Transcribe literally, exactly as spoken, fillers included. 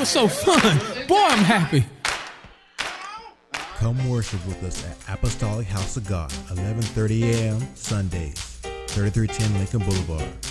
sounds so fun. Boy, I'm happy. Come worship with us at Apostolic House of God, eleven thirty a.m. Sundays, thirty-three ten Lincoln Boulevard.